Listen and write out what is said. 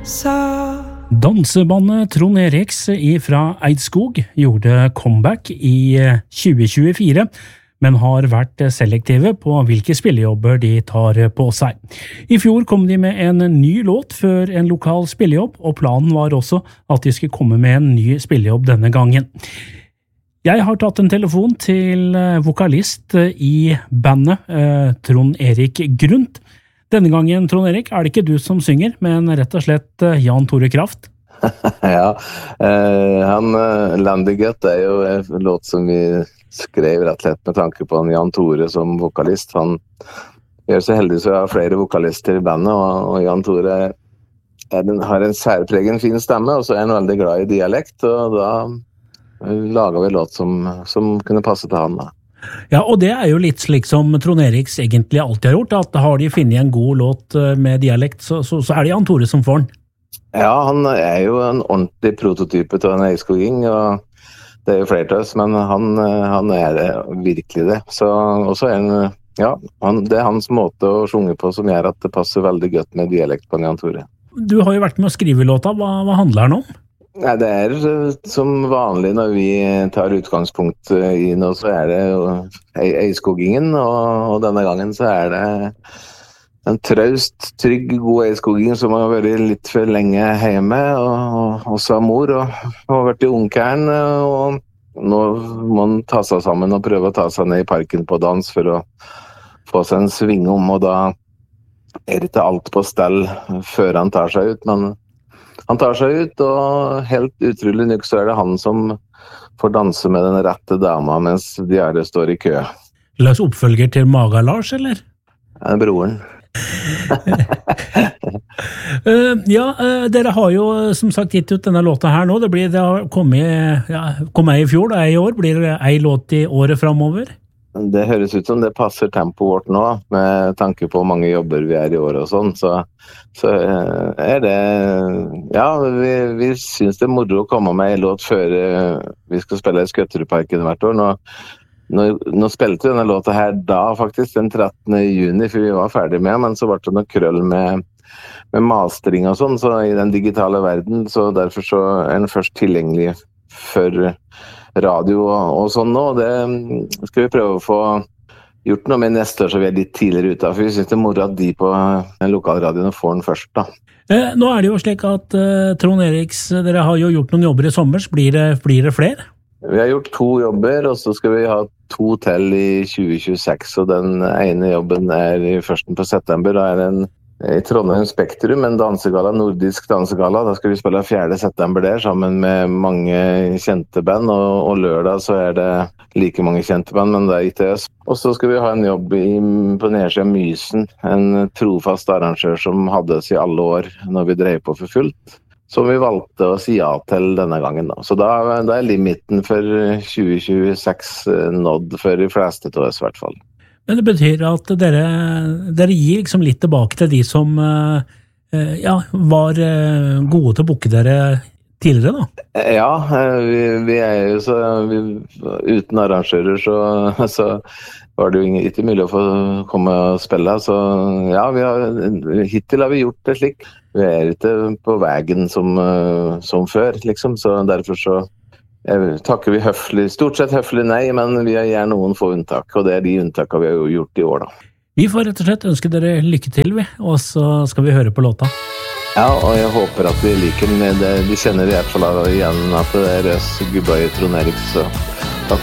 Dansebandet Trond Eriks fra Eidskog gjorde comeback i 2024, men har vært selektive på hvilke spillejobber de tar på seg. I fjor kom de med en ny låt før en lokal spillejobb, og planen var også at de skulle komme med en ny spillejobb denne gangen. Jeg har tatt en telefon til vokalist i bandet, Trond Erik Grundt. Denne gangen, Trond Erik, det ikke du som synger, men rett og slett Jan Tore Kraft. Ja, Landegutt jo en låt som vi skrev rett og slett med tanke på Jan Tore som vokalist. Han gjør så heldig så jeg har flere vokalister i bandet, og Jan Tore har en særpregen fin stemme, og så han veldig glad i dialekt, og da laget vi en låt som kunne passe til han da. Ja, og det jo litt slik som Trond Eriks egentlig alltid har gjort, at har de funnet en god låt med dialekt, så det Jan Tore som får den. Ja, han jo en ordentlig prototype til en eiskoging, og det jo flere til oss, men han det virkelig det. Så også det hans måte å sjunge på som gjør at det passer veldig godt med dialekt på Jan Tore. Du har jo vært med å skrive låta, hva handler den om? Nei, det som vanlig når vi tar utgangspunkt i noe, så det eiskogingen, og denne gangen så det en traust, trygg, god eiskoging som har vært litt for lenge hjemme, og også har mor, og vært i ungkern, og nå må man ta seg sammen og prøve å ta seg ned i parken på dans for å få seg en sving om, og da det ikke alt på stell før han tar seg ut, men han tar seg ut, og helt utrolig nok så det han som får danse med den rette dama mens de andre står i kø. Slags oppfølger til Maga Lars, eller? Broren. Dere har jo som sagt gitt ut denne låta her nå. Det har kommet i fjor, i år. Blir det en låt i året fremover? Det høres ut som det passer tempoet vårt nå, med tanke på hvor mange jobber vi i år og sånn, så det, ja, vi synes det moro å komme med en låt før vi skal spille i Skøtterudparken hvert år. Nå spilte vi denne låta her da faktisk, den 13. juni, for vi var ferdig med, men så var det noe krøll med mastering og sånn, så i den digitale verden, så derfor så den først tilgjengelig for radio og sånn nå. Det skal vi prøve å få gjort noe med neste år, så vi litt tidligere ute, for vi synes det moro at de på lokalradioen får den først da. Nå det jo slik at Trond Eriks, dere har jo gjort noen jobber i sommer, blir det flere? Vi har gjort 2 jobber, og så skal vi ha 2 til i 2026, og den ene jobben i 1. på september, da den i Trondheim Spektrum, en dansegala, nordisk dansegala. Da skal vi spille 4. september der, sammen med mange kjente band, og lørdag så det like mange kjente band, men det ikke oss. Og så skal vi ha en jobb på nedsiden Mysen, en trofast arrangør som hadde oss i alle år når vi drev på for fullt, som vi valgte å si ja til denne gangen da. Så da limiten for 2026 nådd for de fleste til oss i hvert fall. Men det betyr at dere gir liksom litt tilbake til de som var gode til å booke dere tidligere da? Ja, vi jo så uten arrangører så var det jo ikke mulig å få komme og spille, så ja, hittil har vi gjort det slik. Vi ikke på veien som før, liksom, så derfor så takker vi høflig, stort sett høflig nei, men vi gjør noen få unntak, og det de unntakene vi har gjort i år da. Vi får rett og slett ønske dere lykke til, og så skal vi høre på låta. Ja, og jeg håper at vi liker med det. Vi kjenner i hvert fall igjen at det oss gubba i Trond Erik, så